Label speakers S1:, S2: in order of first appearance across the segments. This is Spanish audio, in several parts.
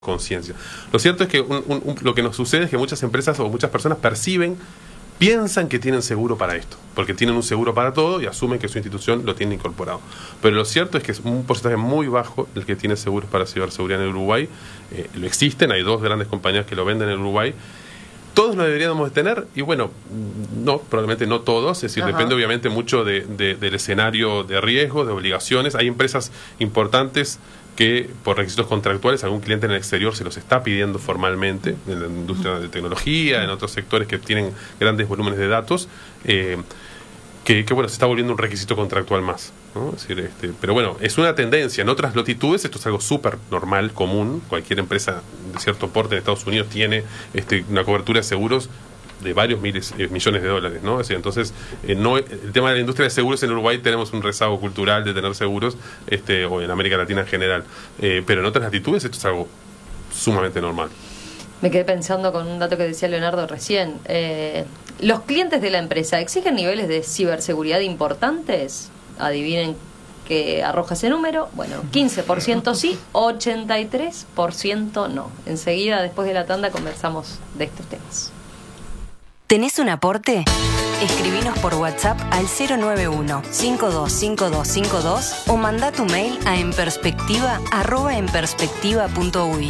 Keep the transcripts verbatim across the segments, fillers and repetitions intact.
S1: conciencia. Lo cierto es que un, un, un, lo que nos sucede es que muchas empresas o muchas personas perciben, piensan que tienen seguro para esto, porque tienen un seguro para todo y asumen que su institución lo tiene incorporado. Pero lo cierto es que es un porcentaje muy bajo el que tiene seguros para ciberseguridad en el Uruguay. Eh, lo existen, hay dos grandes compañías que lo venden en el Uruguay. Todos lo deberíamos de tener, y bueno, no, probablemente no todos, es decir, Ajá. depende obviamente mucho de, de, del escenario de riesgo, de obligaciones. Hay empresas importantes que por requisitos contractuales algún cliente en el exterior se los está pidiendo formalmente, en la industria de tecnología, en otros sectores que tienen grandes volúmenes de datos, eh, que, que bueno, se está volviendo un requisito contractual más, ¿no? Es decir, este, pero bueno, es una tendencia. En otras latitudes esto es algo súper normal, común. Cualquier empresa de cierto porte en Estados Unidos tiene este, una cobertura de seguros de varios miles, eh, millones de dólares, ¿no? Es decir, entonces, eh, no, el tema de la industria de seguros en Uruguay tenemos un rezago cultural de tener seguros, este, o en América Latina en general, eh, pero en otras latitudes esto es algo sumamente normal.
S2: Me quedé pensando con un dato que decía Leonardo recién. Eh, ¿Los clientes de la empresa exigen niveles de ciberseguridad importantes? Adivinen qué arroja ese número. Bueno, quince por ciento sí, ochenta y tres por ciento no. Enseguida, después de la tanda, conversamos de estos temas.
S3: ¿Tenés un aporte? Escribinos por WhatsApp al cero nueve uno, cinco dos cinco dos cinco dos o mandá tu mail a enperspectiva arroba enperspectiva punto uy.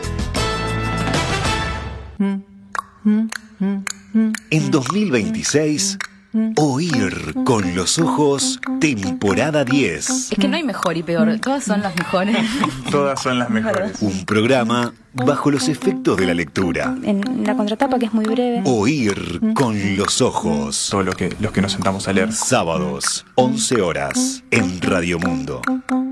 S4: En dos mil veintiséis, Oír con los ojos, temporada diez.
S5: Es que no hay mejor y peor, todas son las mejores.
S6: Todas son las mejores.
S4: Un programa bajo los efectos de la lectura.
S7: En la contratapa, que es muy breve.
S4: Oír con los ojos.
S6: Todo lo que, los que nos sentamos a leer.
S4: Sábados, once horas, en Radio Mundo.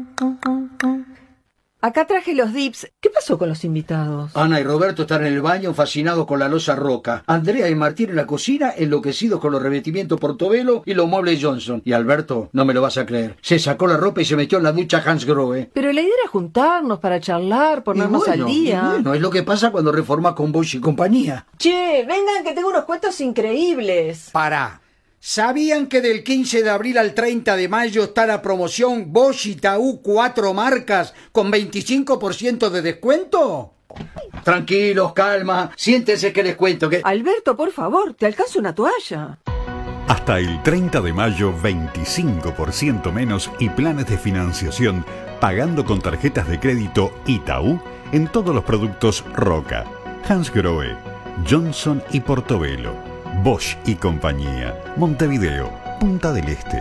S8: Acá traje los dips. ¿Qué pasó con los invitados?
S9: Ana y Roberto están en el baño fascinados con la loza Roca. Andrea y Martín en la cocina enloquecidos con los revestimientos Portobello y los muebles Johnson. Y Alberto, no me lo vas a creer, se sacó la ropa y se metió en la ducha Hansgrohe.
S8: Pero la idea era juntarnos para charlar, ponernos
S9: bueno,
S8: al día.
S9: Y bueno, es lo que pasa cuando reformas con Bosch y compañía.
S8: Che, vengan que tengo unos cuentos increíbles.
S9: Pará. ¿Sabían que del quince de abril al treinta de mayo está la promoción Bosch y Taú cuatro marcas con veinticinco por ciento de descuento? Tranquilos, calma, siéntense que les cuento que...
S8: Alberto, por favor, te alcanzo una toalla.
S10: Hasta el treinta de mayo, veinticinco por ciento menos y planes de financiación pagando con tarjetas de crédito Itaú en todos los productos Roca, Hansgrohe, Johnson y Portobello. Bosch y compañía. Montevideo, Punta del Este.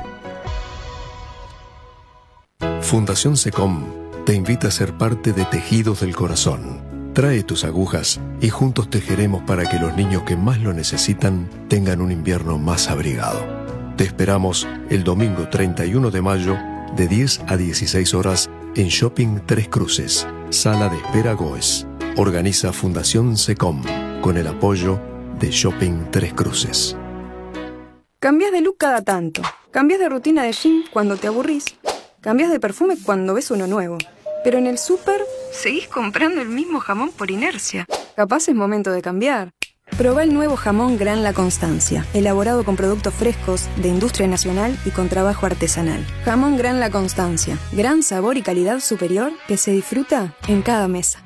S11: Fundación SECOM te invita a ser parte de Tejidos del Corazón. Trae tus agujas y juntos tejeremos para que los niños que más lo necesitan tengan un invierno más abrigado. Te esperamos el domingo treinta y uno de mayo de diez a dieciséis horas en Shopping Tres Cruces, Sala de Espera Goes. Organiza Fundación SECOM con el apoyo de Shopping Tres Cruces.
S12: Cambias de look cada tanto. Cambias de rutina de gym cuando te aburrís. Cambias de perfume cuando ves uno nuevo. Pero en el súper seguís comprando el mismo jamón por inercia. Capaz es momento de cambiar. Probá el nuevo jamón Gran La Constancia, elaborado con productos frescos, de industria nacional y con trabajo artesanal. Jamón Gran La Constancia, gran sabor y calidad superior que se disfruta en cada mesa.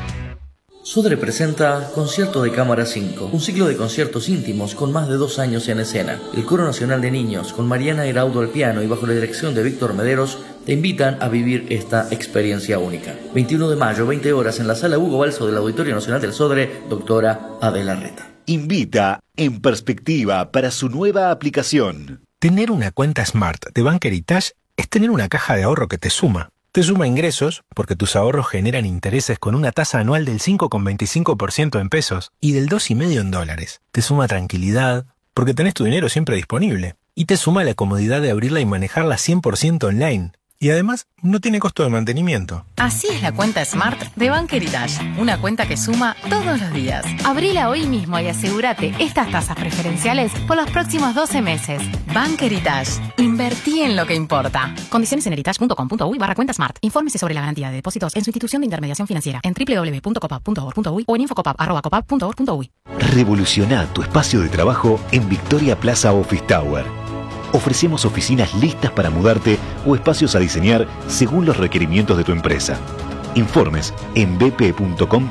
S13: Sodre presenta Concierto de Cámara cinco, un ciclo de conciertos íntimos con más de dos años en escena. El Coro Nacional de Niños, con Mariana Heraudo al piano y bajo la dirección de Víctor Mederos, te invitan a vivir esta experiencia única. veintiuno de mayo, veinte horas, en la Sala Hugo Balso del Auditorio Nacional del Sodre, doctora Adela Reta.
S4: Invita En Perspectiva para su nueva aplicación.
S14: Tener una cuenta Smart de Bank Heritage es tener una caja de ahorro que te suma. Te suma ingresos, porque tus ahorros generan intereses con una tasa anual del cinco coma veinticinco por ciento en pesos y del dos coma cinco por ciento en dólares. Te suma tranquilidad, porque tenés tu dinero siempre disponible. Y te suma la comodidad de abrirla y manejarla cien por ciento online. Y además, no tiene costo de mantenimiento.
S5: Así es la cuenta Smart de Bank Heritage. Una cuenta que suma todos los días. Abrila hoy mismo y asegúrate estas tasas preferenciales por los próximos doce meses. Bank Heritage. Invertí en lo que importa. Condiciones en heritage punto com punto uy barra cuenta Smart. Infórmese sobre la garantía de depósitos en su institución de intermediación financiera en doble u doble u doble u punto copap punto org punto uy o en infocopap arroba copap punto org punto uy.
S4: Revoluciona tu espacio de trabajo en Victoria Plaza Office Tower. Ofrecemos oficinas listas para mudarte o espacios a diseñar según los requerimientos de tu empresa. Informes en b p punto com